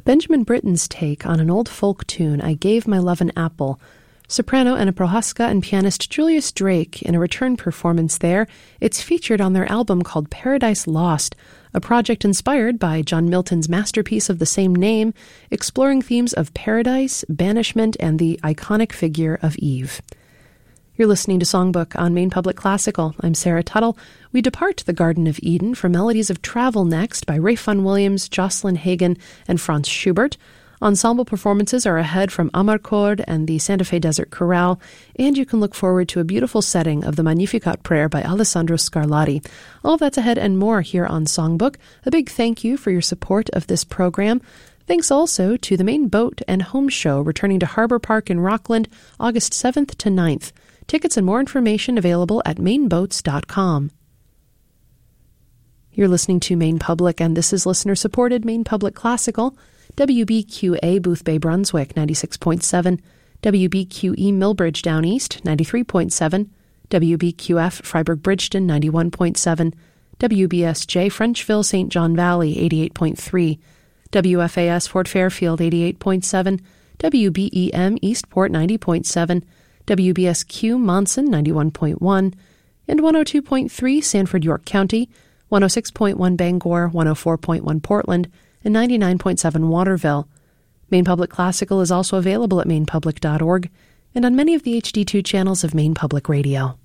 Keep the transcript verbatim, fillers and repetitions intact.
Benjamin Britten's take on an old folk tune, I Gave My Love an Apple. Soprano Anna Prohaska and pianist Julius Drake in a return performance there. It's featured on their album called Paradise Lost, a project inspired by John Milton's masterpiece of the same name, exploring themes of paradise, banishment, and the iconic figure of Eve. You're listening to Songbook on Maine Public Classical. I'm Sarah Tuttle. We depart the Garden of Eden for Melodies of Travel next by Ray Fun Williams, Jocelyn Hagan, and Franz Schubert. Ensemble performances are ahead from Amarcord and the Santa Fe Desert Chorale, and you can look forward to a beautiful setting of the Magnificat Prayer by Alessandro Scarlatti. All of that's ahead and more here on Songbook. A big thank you for your support of this program. Thanks also to the Maine Boat and Home Show, returning to Harbor Park in Rockland, August seventh to ninth. Tickets and more information available at maine boats dot com. You're listening to Maine Public, and this is listener-supported Maine Public Classical. W B Q A Boothbay Brunswick, ninety-six point seven. W B Q E Millbridge Down East, ninety-three point seven. W B Q F Freiburg Bridgeton, ninety-one point seven. W B S J Frenchville Saint John Valley, eighty-eight point three. W F A S Fort Fairfield, eighty-eight point seven. W B E M Eastport, ninety point seven. W B S Q Monson, ninety-one point one. And one oh two point three Sanford York County, one oh six point one Bangor, one oh four point one Portland, and ninety-nine point seven Waterville. Maine Public Classical is also available at maine public dot org and on many of the H D two channels of Maine Public Radio.